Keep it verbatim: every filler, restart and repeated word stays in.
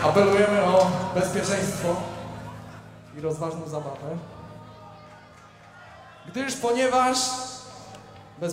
Apelujemy o bezpieczeństwo i rozważną zabawę, gdyż ponieważ